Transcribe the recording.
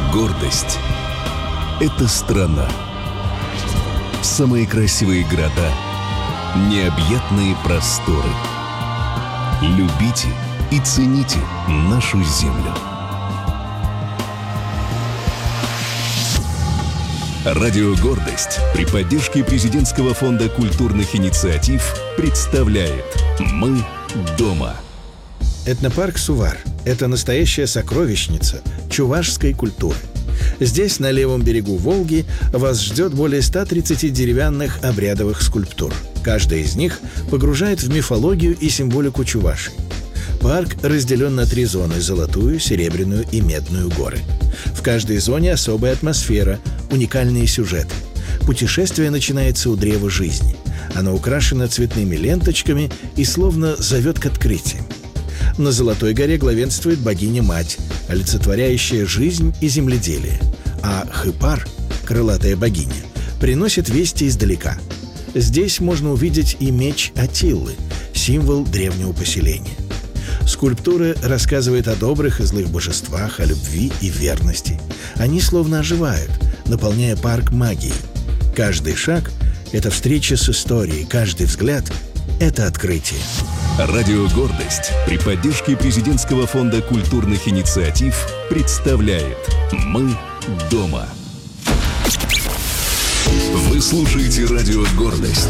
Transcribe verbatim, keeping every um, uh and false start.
Гордость – это страна. Самые красивые города, необъятные просторы. Любите и цените нашу землю. Радио «Гордость» при поддержке Президентского фонда культурных инициатив представляет «Мы дома». Этнопарк Сувар – это настоящая сокровищница чувашской культуры. Здесь, на левом берегу Волги, вас ждет более ста тридцати деревянных обрядовых скульптур. Каждая из них погружает в мифологию и символику Чувашии. Парк разделен на три зоны – золотую, серебряную и медную горы. В каждой зоне особая атмосфера, уникальные сюжеты. Путешествие начинается у древа жизни. Оно украшено цветными ленточками и словно зовет к открытиям. На Золотой горе главенствует богиня-мать, олицетворяющая жизнь и земледелие. А Хыпар, крылатая богиня, приносит вести издалека. Здесь можно увидеть и меч Атиллы, символ древнего поселения. Скульптуры рассказывают о добрых и злых божествах, о любви и верности. Они словно оживают, наполняя парк магией. Каждый шаг – это встреча с историей, каждый взгляд – это открытие. Радио «Гордость» при поддержке Президентского фонда культурных инициатив представляет «Мы дома». Вы слушаете радио «Гордость».